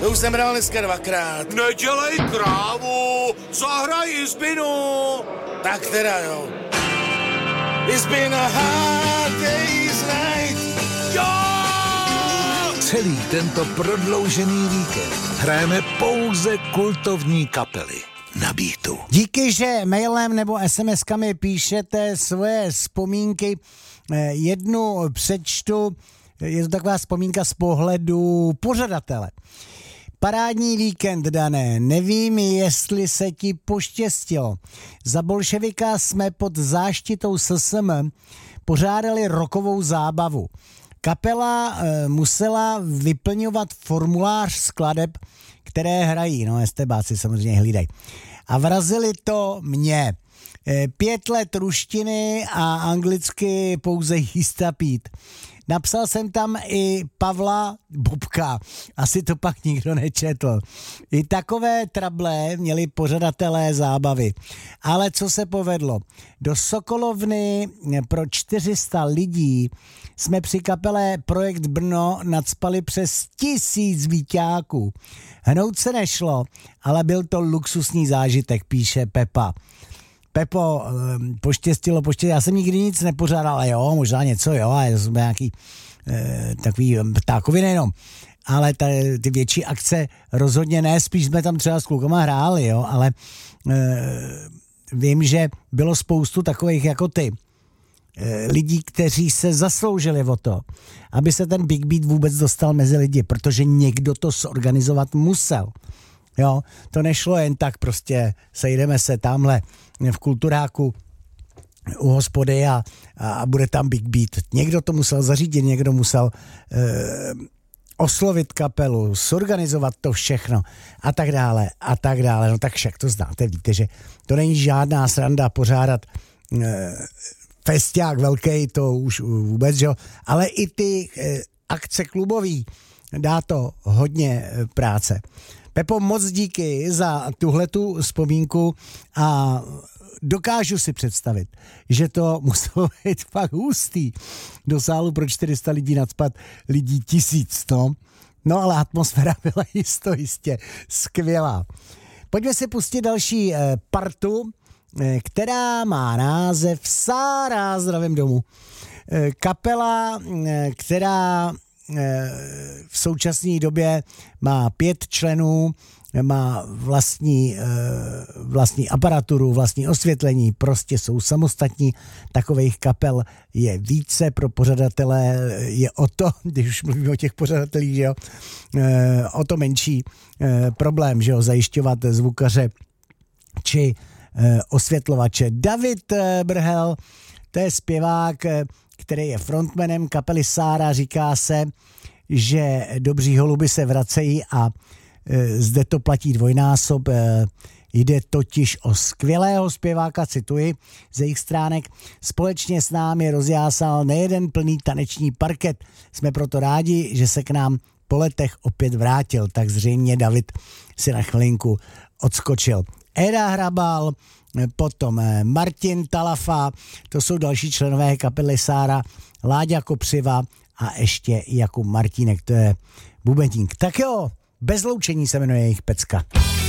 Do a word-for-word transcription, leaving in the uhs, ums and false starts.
To už jsem hrál dneska dvakrát. Nedělej krávu, zahraj Izbinu. Tak teda jo. It's been a hard day's night. Jo! Celý tento prodloužený víkend hrajeme pouze kultovní kapely na Beatu. Díky, že mailem nebo es em eskami píšete svoje vzpomínky. Jednu přečtu, je to taková vzpomínka z pohledu pořadatele. Parádní víkend, Dané, nevím, jestli se ti poštěstilo. Za bolševika jsme pod záštitou es es em pořádali rokovou zábavu. Kapela e, musela vyplňovat formulář skladeb, které hrají, no estebáci samozřejmě hlídají. A vrazili to mě. E, pět let ruštiny a anglicky pouze jíst a pít. Napsal jsem tam i Pavla Bobka, asi to pak nikdo nečetl. I takové trable měli pořadatelé zábavy. Ale co se povedlo? Do Sokolovny pro čtyři sta lidí jsme při kapele Projekt Brno nacpali přes tisíc víťáků. Hnout se nešlo, ale byl to luxusní zážitek, píše Pepa. Pepo, poštěstilo, poštěstilo, já jsem nikdy nic nepořádal, ale jo, možná něco, jo, a jsme nějaký e, takový ptákoviny jenom, ale ta, ty větší akce rozhodně ne, spíš jsme tam třeba s klukama hráli, jo, ale e, vím, že bylo spoustu takových jako ty e, lidí, kteří se zasloužili o to, aby se ten Big Beat vůbec dostal mezi lidi, protože někdo to zorganizovat musel. Jo, to nešlo jen tak prostě, sejdeme se tamhle v kulturáku u hospody a, a bude tam Big Beat. Někdo to musel zařídit, někdo musel e, oslovit kapelu, zorganizovat to všechno a tak dále a tak dále. No tak však to znáte, víte, že to není žádná sranda pořádat e, festiák velký, to už vůbec, že jo, ale i ty e, akce klubový, dá to hodně e, práce. Pepo, moc díky za tuhletu vzpomínku a dokážu si představit, že to muselo být fakt hustý. Do sálu pro čtyři sta lidí nacpat lidí tisíc, no. No ale atmosféra byla jisto jistě skvělá. Pojďme si pustit další eh, partu, eh, která má název Sára, zdravím domů. Eh, kapela, eh, která v současné době má pět členů, má vlastní, vlastní aparaturu, vlastní osvětlení, prostě jsou samostatní. Takových kapel je více, pro pořadatele je o to, když už mluvíme o těch pořadatelích, že jo, o to menší problém, že jo, zajišťovat zvukaře či osvětlovače. David Brhel, to je zpěvák, který je frontmanem kapely Sára, říká se, že dobří holuby se vracejí a e, zde to platí dvojnásob. E, jde totiž o skvělého zpěváka, cituji z jejich stránek. Společně s námi rozjásal nejeden plný taneční parket. Jsme proto rádi, že se k nám po letech opět vrátil, tak zřejmě David si na chvilinku odskočil. Eda Hrabal, potom Martin Talafa, to jsou další členové kapely Sára, Láďa Kopřiva a ještě Jakub Martínek, to je bubeník. Tak jo, bez loučení se jmenuje jejich pecka.